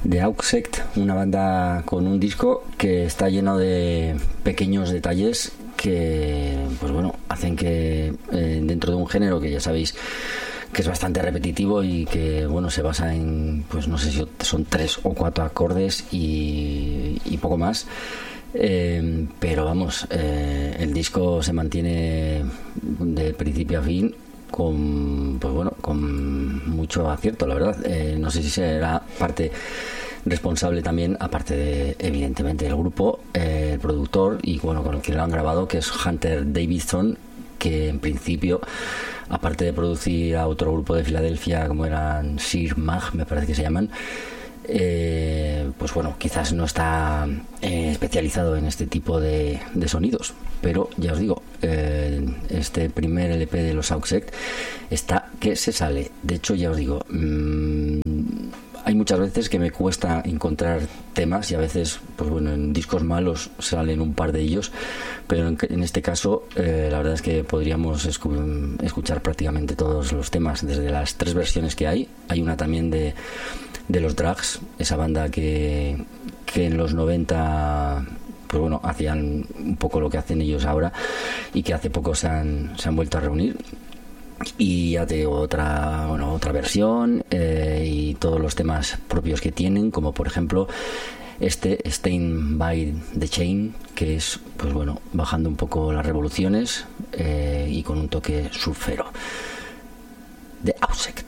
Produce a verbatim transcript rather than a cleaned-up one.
The Outsect, una banda con un disco que está lleno de pequeños detalles que, pues bueno, hacen que eh, dentro de un género que ya sabéis que es bastante repetitivo y que, bueno, se basa en, pues no sé si son tres o cuatro acordes y, y poco más. Eh, pero vamos, eh, el disco se mantiene de principio a fin con, pues bueno, con mucho acierto, la verdad. Eh, no sé si será parte responsable también, aparte de evidentemente el grupo, eh, el productor y bueno, con el que lo han grabado, que es Hunter Davidson, que en principio, aparte de producir a otro grupo de Filadelfia como eran Sir Mag, me parece que se llaman, eh, pues bueno, quizás no está eh, especializado en este tipo de, de sonidos, pero ya os digo, eh, este primer L P de los Outsect está que se sale. De hecho, ya os digo, mmm, hay muchas veces que me cuesta encontrar temas y a veces, pues bueno, en discos malos salen un par de ellos, pero en, en este caso eh, la verdad es que podríamos escu- escuchar prácticamente todos los temas, desde las tres versiones que hay. Hay una también de, de los Drags, esa banda que, que en los noventa, pues bueno, hacían un poco lo que hacen ellos ahora y que hace poco se han, se han vuelto a reunir. Y ya te digo, otra, bueno, otra versión eh, y todos los temas propios que tienen, como por ejemplo este Stained by the Chain, que es, pues bueno, bajando un poco las revoluciones eh, y con un toque surfero. The Outsect.